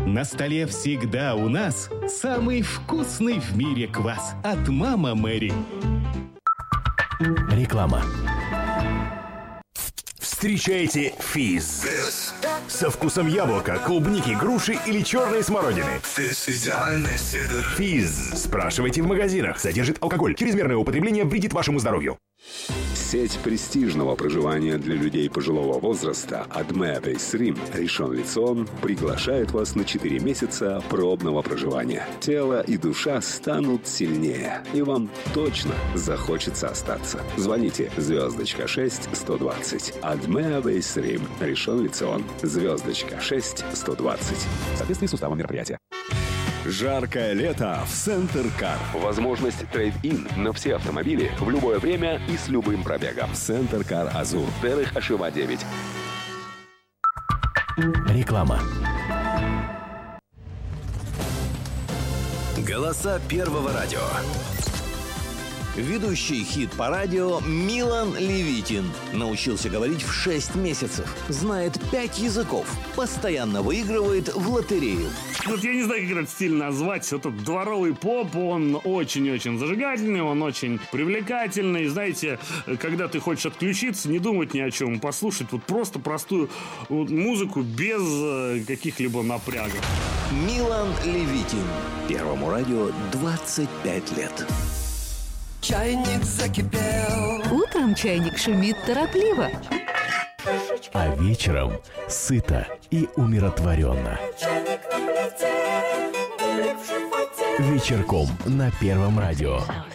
На столе всегда у нас самый вкусный в мире квас от «Мама Мэри». Реклама. Встречайте физз. Со вкусом яблока, клубники, груши или черной смородины. Физз. Спрашивайте в магазинах. Содержит алкоголь. Чрезмерное употребление вредит вашему здоровью. Сеть престижного проживания для людей пожилого возраста Adme Base Rim Ришон Лецион приглашает вас на 4 месяца пробного проживания. Тело и душа станут сильнее, и вам точно захочется остаться. Звоните звездочка 6 120. Adme Base Rim Ришон Лецион. Звездочка 6 120. В соответствии с уставом мероприятия. Жаркое лето в Центр Кар. Возможность трейд-ин на все автомобили в любое время и с любым пробегом. Центр Кар Азур. Дерих Ашива 9. Реклама. Голоса Первого радио. Ведущий хит-по-радио Милан Левитин. Научился говорить в 6 месяцев. Знает 5 языков. Постоянно выигрывает в лотерею. Вот я не знаю, как этот стиль назвать. Этот дворовый поп, он очень-очень зажигательный, он очень привлекательный. Знаете, когда ты хочешь отключиться, не думать ни о чем, послушать вот просто простую музыку без каких-либо напрягов. Милан Левитин. Первому радио 25 лет. Чайник закипел. Утром чайник шумит торопливо, А вечером сыто и умиротворенно. Вечерком на Первом радио.